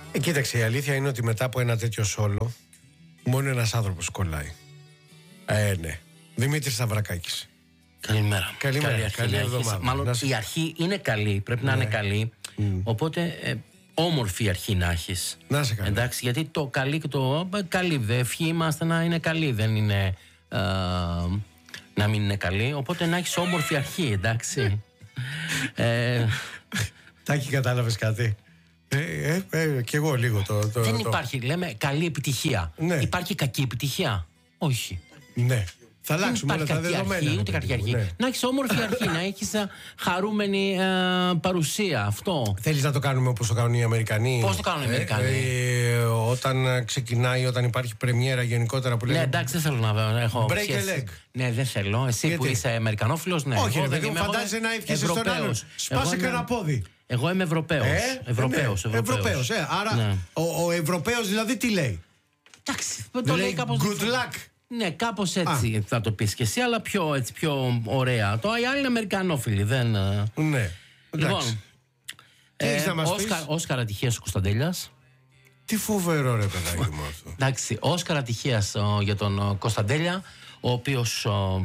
Κοίταξε, η αλήθεια είναι ότι μετά από ένα τέτοιο σόλο μόνο ένας άνθρωπος κολλάει. Ναι. Δημήτρης Σταυρακάκης. Καλημέρα. Καλή εβδομάδα. Μάλλον η αρχή είναι καλή, πρέπει να είναι καλή. Οπότε όμορφη αρχή να έχεις. Να είσαι καλή. Εντάξει, γιατί το καλή και το καλή, ευχή είμαστε να είναι καλή, δεν είναι να μην είναι καλή. Οπότε να έχεις όμορφη αρχή, εντάξει. Τάκη, κατάλαβες κάτι? Κι εγώ λίγο δεν υπάρχει, λέμε, καλή επιτυχία. Ναι. Υπάρχει κακή επιτυχία? Όχι. Ναι. Θα αλλάξουμε όλα τα δεδομένα. Αρχή, ούτε κακή αρχή. Ναι. Να έχεις όμορφη αρχή, να έχεις χαρούμενη παρουσία. Αυτό. Θέλεις να το κάνουμε όπως το κάνουν οι Αμερικανοί? Πώς το κάνουν οι Αμερικανοί? Όταν ξεκινάει, όταν υπάρχει πρεμιέρα γενικότερα που λέει. Ναι, εντάξει, δεν θέλω να έχω. Break a leg. Ναι, δεν θέλω. Εσύ γιατί? Που είσαι Αμερικανόφιλος, ναι. Όχι, δεν μου φαντάζεσαι να ευχαριστείς στον άλλον. Σπάσε κανένα πόδι. Εγώ είμαι Ευρωπαίος. Ευρωπαίος. Άρα ναι. Ο Ευρωπαίος δηλαδή τι λέει? Εντάξει, το λέει κάπως. Good luck. Ναι, κάπως έτσι θα το πεις και εσύ, αλλά πιο ωραία. Το οι άλλοι είναι Αμερικανόφιλοι, δεν. Ναι. Λοιπόν. Όσκαρ ατυχίας ο Κωνσταντέλιας. Τι φοβερό ρε παιδάκι μου αυτό. Εντάξει, Όσκαρ ατυχίας για τον Κωνσταντέλια, ο οποίος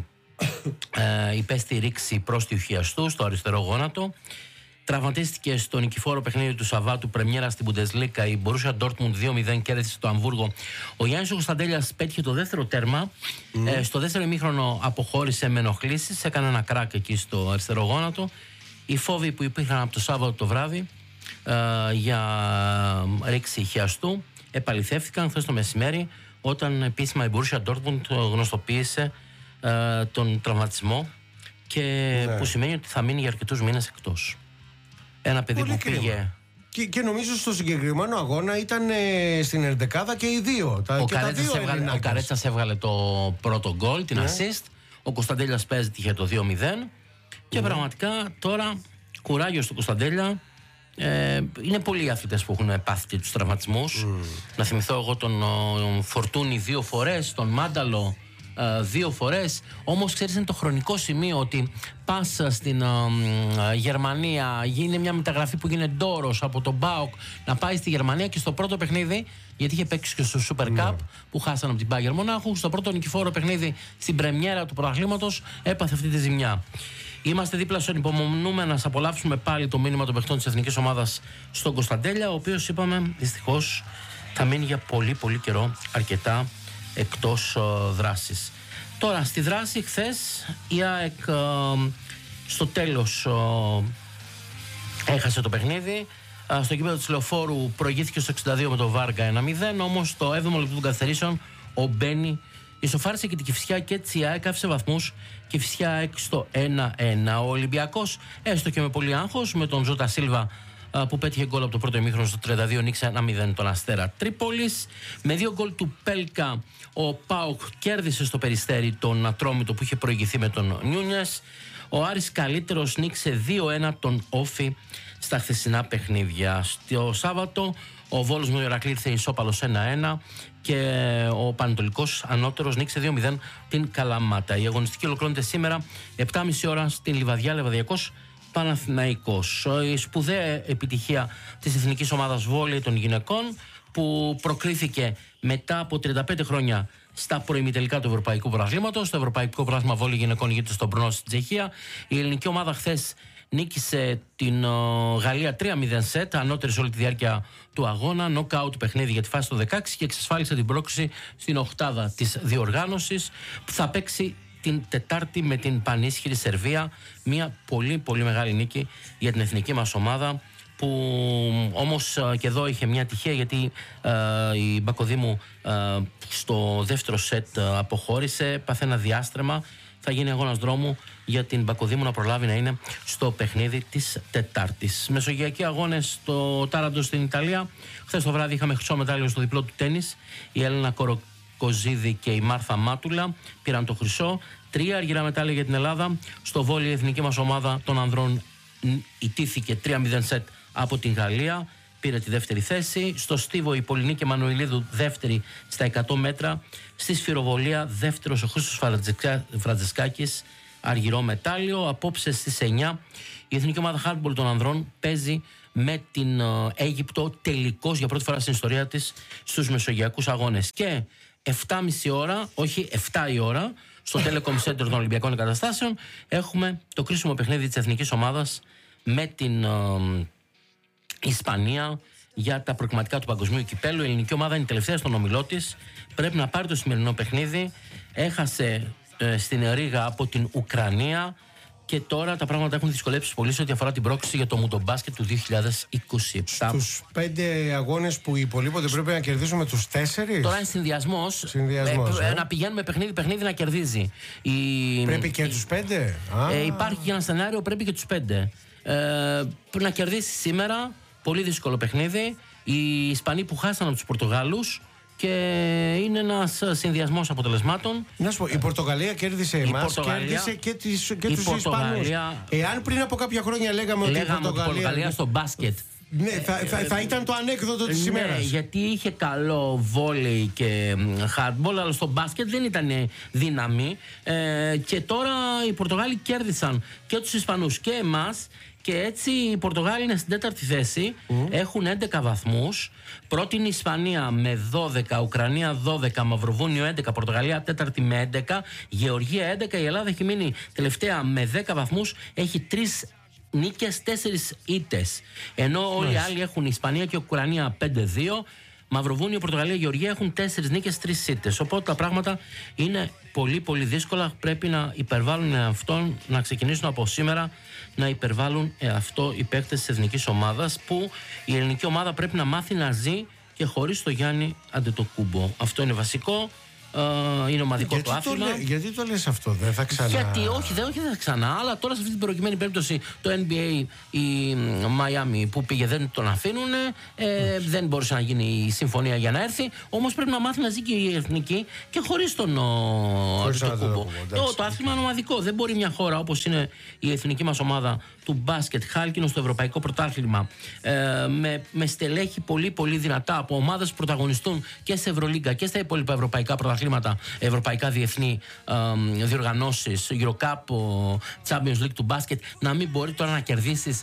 υπέστη ρήξη πρόστιου χιαστού στο αριστερό γόνατο. Τραυματίστηκε στο νικηφόρο παιχνίδι του Σαββάτου, πρεμιέρα στην Bundesliga. Η Borussia Dortmund 2-0 κέρδισε το Αμβούργο. Ο Γιάννης ο Κωνσταντέλιας πέτυχε το δεύτερο τέρμα. Στο δεύτερο ημίχρονο αποχώρησε με ενοχλήσεις. Έκανε ένα κράκ εκεί στο αριστερό γόνατο. Οι φόβοι που υπήρχαν από το Σάββατο το βράδυ για ρήξη χιαστού επαληθεύτηκαν χθες το μεσημέρι, όταν επίσημα η Borussia Dortmund γνωστοποίησε τον τραυματισμό που σημαίνει ότι θα μείνει για αρκετούς μήνες εκτός. Ένα παιδί πολύ που πήγε. Και νομίζω στο συγκεκριμένο αγώνα ήταν στην ενδεκάδα και οι δύο. Ο Καρέτσας έβγαλε το πρώτο γκολ, την assist. Ο Κωνσταντέλιας πέτυχε το 2-0. Και πραγματικά τώρα κουράγιο στο Κωνσταντέλια. Είναι πολλοί οι αθλητές που έχουν πάθει τους τραυματισμούς. Να θυμηθώ εγώ τον Φορτούνη 2 φορές, τον Μάνταλο 2 φορές. Όμως ξέρεις, είναι το χρονικό σημείο ότι πας στην Γερμανία, γίνει μια μεταγραφή που γίνεται ντόρος από τον ΠΑΟΚ να πάει στη Γερμανία, και στο πρώτο παιχνίδι, γιατί είχε παίξει και στο Super Cup που χάσανε από την Bayern Μονάχου, στο πρώτο νικηφόρο παιχνίδι στην πρεμιέρα του πρωταθλήματος έπαθε αυτή τη ζημιά. Είμαστε δίπλα στον υπομονούμε να απολαύσουμε πάλι το μήνυμα των παιχτών της εθνικής ομάδας στον Κωνσταντέλια, ο οποίος, είπαμε, δυστυχώς θα μείνει για πολύ πολύ καιρό αρκετά εκτός δράσης. Τώρα στη δράση χθες η ΑΕΚ στο τέλος έχασε το παιχνίδι. Στο κήπεδο της Λεωφόρου προηγήθηκε στο 62 με το Βάργα 1-0, όμως το 7ο λεπτό των καθυστερήσεων ο Μπένι ισοφάρισε και την Κηφισιά, και έτσι η ΑΕΚ άφησε βαθμούς. Κηφισιά ΑΕΚ στο 1-1. Ο Ολυμπιακός, έστω και με πολύ άγχος, με τον Ζώτα Σίλβα που πέτυχε γκολ από το πρώτο ημίχρονο στο 32, νίξε 1-0 τον Αστέρα Τρίπολης. Με 2 γκολ του Πέλκα ο ΠΑΟΚ κέρδισε στο Περιστέρι τον Ατρόμητο που είχε προηγηθεί με τον Νιούνιες. Ο Άρης καλύτερος νίξε 2-1 τον Όφι στα χθεσινά παιχνίδια. Στο Σάββατο ο Βόλος με ο Ηρακλή ήρθε ισόπαλος 1-1 και ο Πανετολικός ανώτερος νίξε 2-0 την Καλαμάτα. Η αγωνιστική ολοκληρώνεται σήμερα 7.30 ώρα στην Λιβαδιά, Λεβαδιακός Παναθηναϊκός. Η σπουδαία επιτυχία της εθνικής ομάδας βόλεϊ των γυναικών, που προκρίθηκε μετά από 35 χρόνια στα προημιτελικά του Ευρωπαϊκού Πρωταθλήματος. Το Ευρωπαϊκό Πρωτάθλημα Βόλεϊ Γυναικών γίνεται στον Brno στην Τσεχία. Η ελληνική ομάδα χθες νίκησε την Γαλλία 3-0 σετ, ανώτερη σε όλη τη διάρκεια του αγώνα, νοκάουτ παιχνίδι για τη φάση του 16, και εξασφάλισε την πρόκριση στην οκτάδα της διοργάνωσης, που θα παίξει την Τετάρτη με την πανίσχυρη Σερβία. Μια πολύ πολύ μεγάλη νίκη για την εθνική μας ομάδα, που όμως και εδώ είχε μια τυχαία, γιατί η Μπακοδήμου στο δεύτερο σετ αποχώρησε, πάθε ένα διάστρεμα. Θα γίνει αγώνας δρόμου για την Μπακοδήμου να προλάβει να είναι στο παιχνίδι της Τετάρτης. Μεσογειακοί αγώνες στο Τάραντο στην Ιταλία. Χθες το βράδυ είχαμε χρυσό μετάλλιο στο διπλό του τένις. Η Έλενα Κοροκοζίδη και η Μάρθα Μάτουλα πήραν το χρυσό. 3 αργυρά μετάλλια για την Ελλάδα. Στο βόλεϊ η εθνική μας ομάδα των ανδρών ιτήθηκε 3-0 σετ από την Γαλλία. Πήρε τη δεύτερη θέση. Στο στίβο η Πολυνίκη Μανουηλίδου δεύτερη στα 100 μέτρα. Στη σφυροβολία δεύτερος ο Χρήστος με την Αίγυπτο τελικώς για πρώτη φορά στην ιστορία της στους Μεσογειακούς Αγώνες. Και 7.30 ώρα, όχι 7 η ώρα, στο Telecom Center των Ολυμπιακών Εγκαταστάσεων έχουμε το κρίσιμο παιχνίδι της εθνικής ομάδας με την Ισπανία για τα προκριματικά του παγκοσμίου κυπέλλου. Η ελληνική ομάδα είναι η τελευταία στον ομιλό της. Πρέπει να πάρει το σημερινό παιχνίδι. Έχασε στην Ρήγα από την Ουκρανία και τώρα τα πράγματα έχουν δυσκολέψει πολύ σε ό,τι αφορά την πρόκληση για το Μουντομπάσκετ του 2027. Στους 5 αγώνες που υπολείπονται πρέπει να κερδίσουμε τους 4. Τώρα είναι συνδυασμός. Να πηγαίνουμε παιχνίδι να κερδίζει. Πρέπει και τους 5. Υπάρχει και ένα σενάριο, πρέπει και τους 5. Να κερδίσει σήμερα. Πολύ δύσκολο παιχνίδι. Οι Ισπανοί που χάσαν από τους Πορτογάλους και είναι ένας συνδυασμός αποτελεσμάτων. Να σου πω, η Πορτογαλία κέρδισε εμάς, κέρδισε και τους Ισπανούς. Εάν πριν από κάποια χρόνια λέγαμε ότι η Πορτογαλία στο μπάσκετ. Ναι, θα ήταν το ανέκδοτο της ημέρας. Ναι, γιατί είχε καλό βόλεϊ και hardball, αλλά στο μπάσκετ δεν ήταν δύναμη. Και τώρα οι Πορτογάλοι κέρδισαν και τους Ισπανούς και εμάς. Και έτσι οι Πορτογάλοι είναι στην 4η θέση, έχουν 11 βαθμούς. Πρώτη είναι η Ισπανία με 12, Ουκρανία 12, Μαυροβούνιο 11, Πορτογαλία 4η με 11, Γεωργία 11, η Ελλάδα έχει μείνει τελευταία με 10 βαθμούς, έχει 3 νίκες, 4 ήττες. Ενώ όλοι οι άλλοι έχουν η Ισπανία και η Ουκρανία 5-2. Μαυροβούνιο, Πορτογαλία, Γεωργία έχουν 4 νίκες, 3 ήττες. Οπότε τα πράγματα είναι πολύ πολύ δύσκολα. Πρέπει να υπερβάλλουν αυτόν, να ξεκινήσουν από σήμερα να υπερβάλλουν αυτό οι παίκτες της εθνικής ομάδας, που η ελληνική ομάδα πρέπει να μάθει να ζει και χωρίς το Γιάννη Αντετοκούμπο. Αυτό είναι βασικό. Είναι ομαδικό το άθλημα. Γιατί το λες αυτό, δεν θα ξανά? Γιατί όχι, δεν θα ξανά. Αλλά τώρα σε αυτή την προκειμένη περίπτωση το NBA, η Μαϊάμι που πήγε, δεν τον αφήνουν. Δεν μπορούσε να γίνει η συμφωνία για να έρθει. Όμως πρέπει να μάθει να ζει και η εθνική και χωρίς τον Αντετοκούμπο. Το άθλημα είναι ομαδικό. Δεν μπορεί μια χώρα όπως είναι η εθνική μας ομάδα του μπάσκετ, χάλκινο στο ευρωπαϊκό πρωτάθλημα, με στελέχη πολύ πολύ δυνατά από ομάδες που πρωταγωνιστούν και σε Ευρωλίγκα και στα υπόλοιπα ευρωπαϊκά πρωταθλήματα, ευρωπαϊκά διεθνή διοργανώσεις, Eurocup, Champions League του μπάσκετ, να μην μπορεί τώρα να κερδίσεις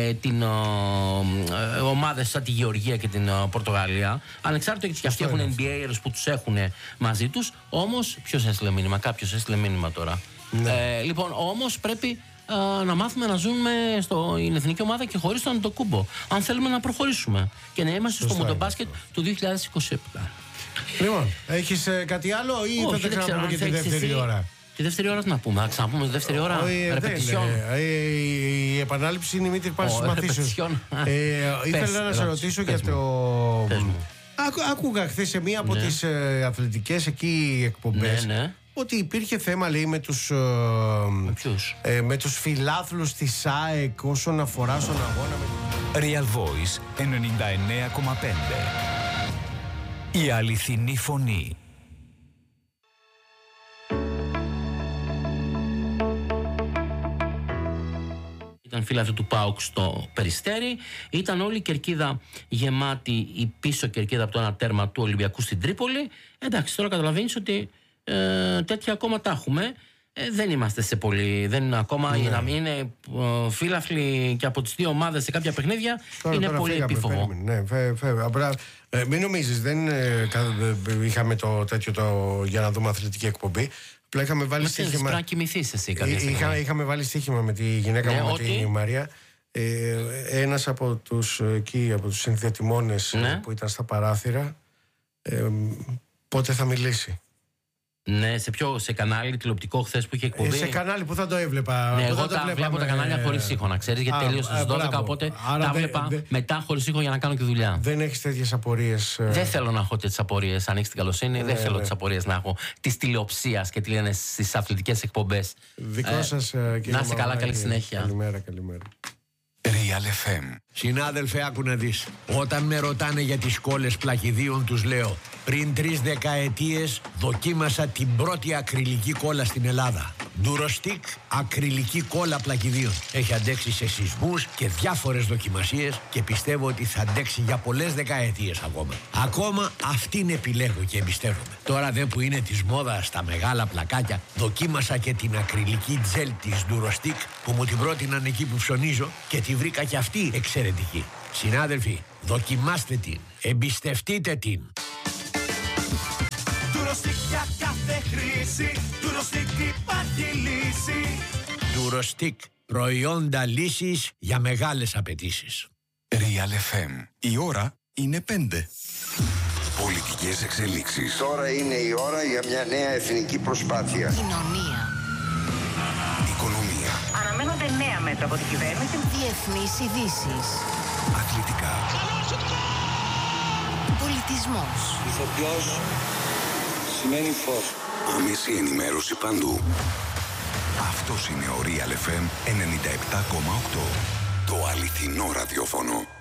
ομάδες σαν τη Γεωργία και την Πορτογαλία. Ανεξάρτητα και αυτοί έχουν NBAers που τους έχουν μαζί τους. Όμως, ποιος έστειλε μήνυμα? Κάποιος έστειλε μήνυμα τώρα. Λοιπόν, όμως πρέπει να μάθουμε να ζούμε στην εθνική ομάδα και χωρίς τον Αντετοκούμπο, αν θέλουμε να προχωρήσουμε και να είμαστε στο Μουντομπάσκετ του 2027. Λοιπόν, έχεις κάτι άλλο ή θα τα ξαναπούμε και τη δεύτερη ώρα? Τη δεύτερη ώρα τι να πούμε? Θα ξαναπούμε τη δεύτερη ώρα? Ρεπετησιόν. Η επανάληψη είναι η μήτρη πάσης μαθήσεως. Ήθελα να σε ρωτήσω για το... Άκουγα χθες σε μία από τις αθλητικές εκεί εκπομπές ότι υπήρχε θέμα, λέει, με τους φιλάθλους της ΑΕΚ όσον αφορά στον αγώνα με... Real Voice 99,5. Η αληθινή φωνή. Ήταν φίλαθλοι του ΠΑΟΚ στο Περιστέρι. Ήταν όλη η κερκίδα γεμάτη, η πίσω κερκίδα από το ένα τέρμα του Ολυμπιακού στην Τρίπολη. Εντάξει, τώρα καταλαβαίνεις ότι τέτοια ακόμα τα έχουμε. Δεν είμαστε σε πολύ. Δεν είναι ακόμα. Να μην είναι φίλαθλοι και από τις δύο ομάδες σε κάποια παιχνίδια. Τώρα, είναι πολύ επίφοβο. Μην νομίζεις, δεν είχαμε το τέτοιο για να δούμε αθλητική εκπομπή. Απλά είχαμε βάλει στοίχημα. Πρέπει να κοιμηθείς εσύ είχαμε βάλει στοίχημα με τη γυναίκα μου, με τη Μαρία. Ένας από τους συνδετημόνες που ήταν στα παράθυρα, πότε θα μιλήσει. Ναι, σε κανάλι τηλεοπτικό χθες που είχε εκπομπή. Σε κανάλι που θα το έβλεπα. Ναι, εγώ τα βλέπω τα κανάλια χωρίς ήχο, να ξέρεις, γιατί τελείωσε στις 12, οπότε τα βλέπα μετά χωρίς ήχο για να κάνω και δουλειά. Δεν έχεις τέτοιες απορίες? Δεν θέλω να έχω τέτοιες απορίες, αν έχεις την καλοσύνη. Δεν θέλω τις απορίες να έχω της τηλεοψίας και τι λένε στις αθλητικές εκπομπές. Δικό σας, κύριε. Να είστε καλά, καλή συνέχεια. Καλημέρα. Real FM. Συνάδελφε, άκου να δεις. Όταν με ρωτάνε για τις κόλλες πλακιδίων, τους λέω: πριν 3 δεκαετίες δοκίμασα την πρώτη ακριλική κόλλα στην Ελλάδα. Durostic ακριλική κόλλα πλακιδίων. Έχει αντέξει σε σεισμούς και διάφορες δοκιμασίες και πιστεύω ότι θα αντέξει για πολλές δεκαετίες ακόμα. Ακόμα αυτήν επιλέγω και εμπιστεύομαι. Τώρα δε που είναι της μόδας στα μεγάλα πλακάκια, δοκίμασα και την ακριλική τζέλ της Durostic που μου την πρότειναν εκεί που ψωνίζω και τη βρήκα και αυτή εξαιρετική. Συνάδελφοι, δοκιμάστε την. Εμπιστευτείτε την. Ντουροστικ για κάθε χρήση. Ντουροστικ υπάρχει λύση. Ντουροστικ. Προϊόντα λύσης για μεγάλες απαιτήσεις. Real FM. Η ώρα είναι 5. Πολιτικές εξελίξεις. Τώρα είναι η ώρα για μια νέα εθνική προσπάθεια. Κοινωνία. Οικονομία. Αναμένονται νέα μέτρα από την κυβέρνηση. Διεθνείς ειδήσεις. Αθλητικά. Πολιτισμός. Ηθοποιός σημαίνει φως. Άμεση ενημέρωση παντού. Αυτός είναι ο Real FM 97,8. Το αληθινό ραδιόφωνο.